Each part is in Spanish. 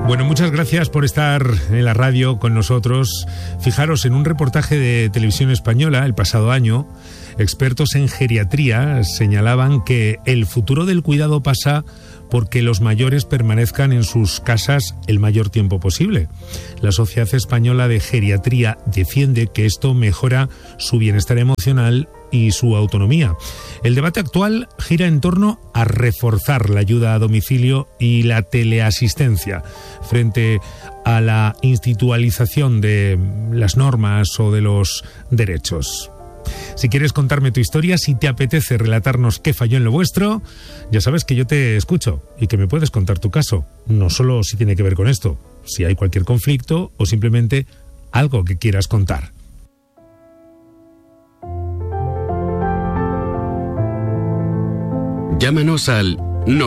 Bueno, muchas gracias por estar en la radio con nosotros. Fijaros, en un reportaje de Televisión Española el pasado año, expertos en geriatría señalaban que el futuro del cuidado pasa porque los mayores permanezcan en sus casas el mayor tiempo posible. La Sociedad Española de Geriatría defiende que esto mejora su bienestar emocional y su autonomía. El debate actual gira en torno a reforzar la ayuda a domicilio y la teleasistencia frente a la institucionalización de las normas o de los derechos. Si quieres contarme tu historia, si te apetece relatarnos qué falló en lo vuestro, ya sabes que yo te escucho y que me puedes contar tu caso, no solo si tiene que ver con esto, si hay cualquier conflicto o simplemente algo que quieras contar. Llámanos al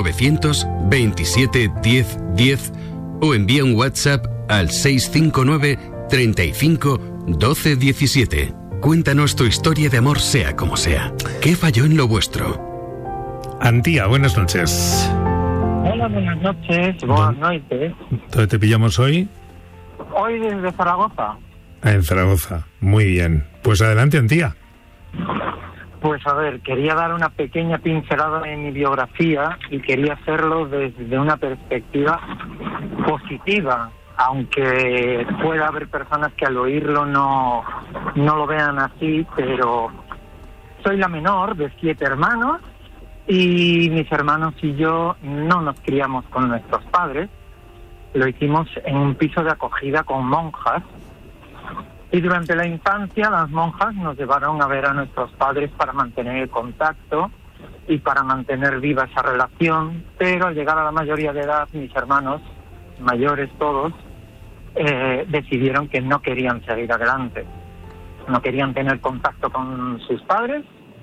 927 10 10 o envía un WhatsApp al 659 35 12 17. Cuéntanos tu historia de amor, sea como sea. ¿Qué falló en lo vuestro? Antía, buenas noches. Hola, buenas noches. Buenas noches. ¿Dónde te pillamos hoy? Hoy desde Zaragoza. En Zaragoza. Muy bien. Pues adelante, Antía. Pues a ver, quería dar una pequeña pincelada en mi biografía y quería hacerlo desde una perspectiva positiva, aunque pueda haber personas que al oírlo no lo vean así, pero soy la menor de 7 hermanos y mis hermanos y yo no nos criamos con nuestros padres, lo hicimos en un piso de acogida con monjas. Y durante la infancia las monjas nos llevaron a ver a nuestros padres para mantener el contacto y para mantener viva esa relación, pero al llegar a la mayoría de edad, mis hermanos, mayores todos, decidieron que no querían seguir adelante, no querían tener contacto con sus padres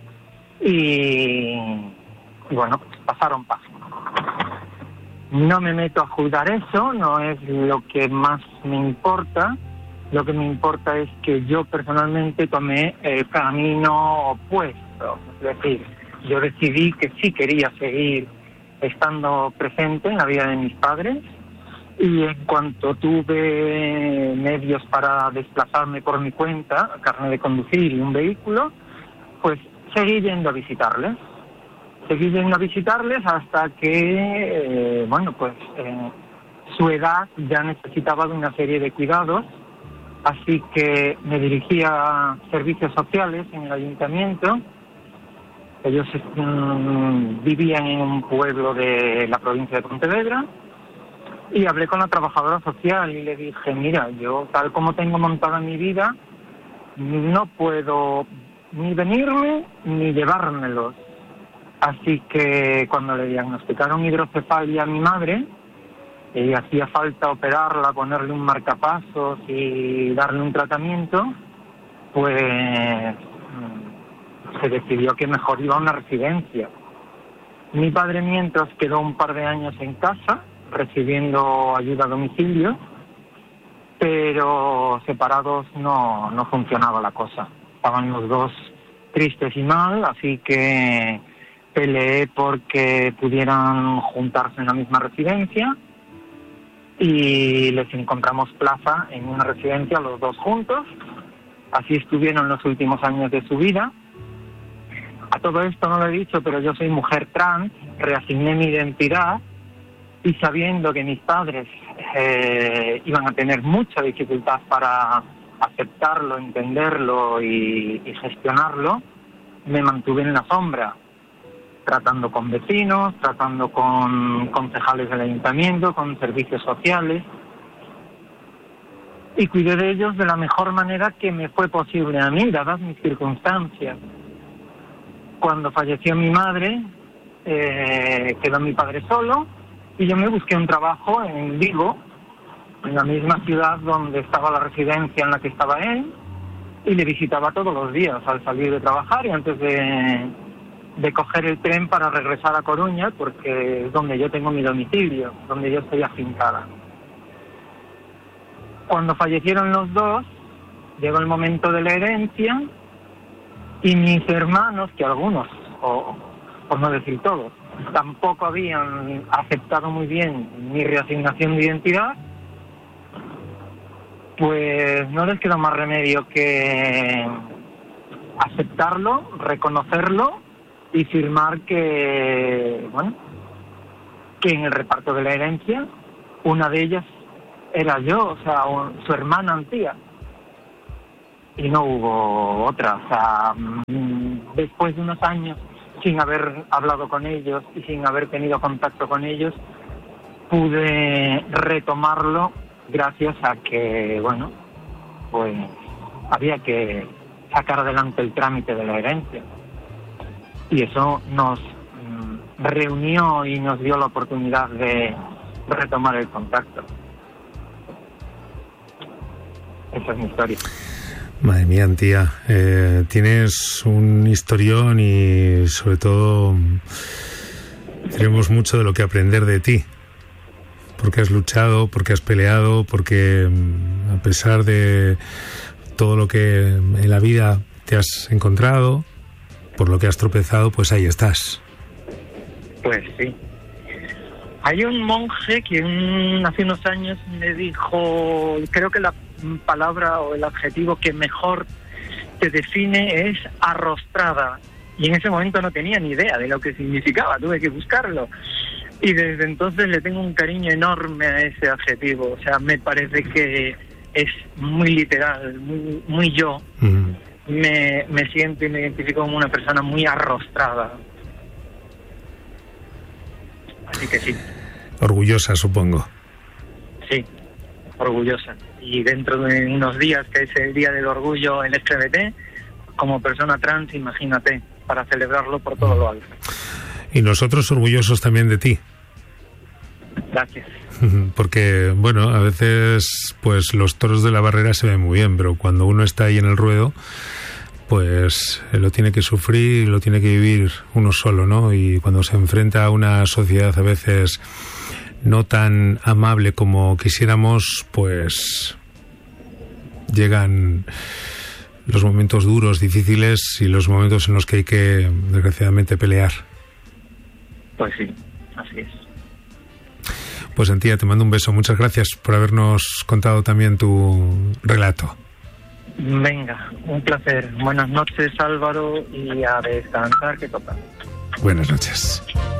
y bueno, pues pasaron paso. No me meto a juzgar eso, no es lo que más me importa. Lo que me importa es que yo personalmente tomé el camino opuesto. Es decir, yo decidí que sí quería seguir estando presente en la vida de mis padres y en cuanto tuve medios para desplazarme por mi cuenta, carnet de conducir y un vehículo, pues seguí yendo a visitarles. Seguí yendo a visitarles hasta que, su edad ya necesitaba de una serie de cuidados. Así que me dirigí a servicios sociales en el ayuntamiento. Ellos vivían en un pueblo de la provincia de Pontevedra y hablé con la trabajadora social y le dije, mira, yo tal como tengo montada mi vida, no puedo ni venirme ni llevármelos. Así que cuando le diagnosticaron hidrocefalia a mi madre, y hacía falta operarla, ponerle un marcapasos y darle un tratamiento, pues se decidió que mejor iba a una residencia. Mi padre mientras quedó un par de años en casa, recibiendo ayuda a domicilio, pero separados no funcionaba la cosa. Estaban los dos tristes y mal, así que peleé porque pudieran juntarse en la misma residencia, y les encontramos plaza en una residencia los dos juntos. Así estuvieron los últimos años de su vida. A todo esto no lo he dicho, pero yo soy mujer trans, reasigné mi identidad y sabiendo que mis padres iban a tener mucha dificultad para aceptarlo, entenderlo y gestionarlo, me mantuve en la sombra, tratando con vecinos, tratando con concejales del ayuntamiento, con servicios sociales, y cuidé de ellos de la mejor manera que me fue posible a mí, dadas mis circunstancias. Cuando falleció mi madre, quedó mi padre solo, y yo me busqué un trabajo en Vigo, en la misma ciudad donde estaba la residencia en la que estaba él, y le visitaba todos los días al salir de trabajar y antes de coger el tren para regresar a Coruña, porque es donde yo tengo mi domicilio, donde yo estoy afincada. Cuando fallecieron los dos, llegó el momento de la herencia y mis hermanos, que algunos, o por no decir todos, tampoco habían aceptado muy bien mi reasignación de identidad, pues no les quedó más remedio que aceptarlo, reconocerlo y firmar que, bueno, que en el reparto de la herencia una de ellas era yo, o sea, su hermana Antía. Y no hubo otra, o sea, después de unos años sin haber hablado con ellos y sin haber tenido contacto con ellos, pude retomarlo gracias a que, bueno, pues había que sacar adelante el trámite de la herencia. Y eso nos reunió y nos dio la oportunidad de retomar el contacto. Esa es mi historia. Madre mía, Antía, tienes un historión y sobre todo tenemos mucho de lo que aprender de ti, porque has luchado, porque has peleado, porque a pesar de todo lo que en la vida te has encontrado, por lo que has tropezado, pues ahí estás. Pues sí. Hay un monje que hace unos años me dijo, creo que la palabra o el adjetivo que mejor te define es arrostrada. Y en ese momento no tenía ni idea de lo que significaba, tuve que buscarlo. Y desde entonces le tengo un cariño enorme a ese adjetivo. O sea, me parece que es muy literal, muy yo. Uh-huh. Me siento y me identifico como una persona muy arrostrada. Así que sí. Orgullosa, supongo. Sí, orgullosa. Y dentro de unos días, que es el Día del Orgullo LGBT, como persona trans, imagínate, para celebrarlo por todo lo alto. Y nosotros orgullosos también de ti. Gracias. Porque, bueno, a veces pues los toros de la barrera se ven muy bien, pero cuando uno está ahí en el ruedo, pues lo tiene que sufrir, lo tiene que vivir uno solo, ¿no? Y cuando se enfrenta a una sociedad a veces no tan amable como quisiéramos, pues llegan los momentos duros, difíciles y los momentos en los que hay que, desgraciadamente, pelear. Pues sí, así es. Pues Antía, te mando un beso. Muchas gracias por habernos contado también tu relato. Venga, un placer. Buenas noches, Álvaro, y a descansar que toca. Buenas noches.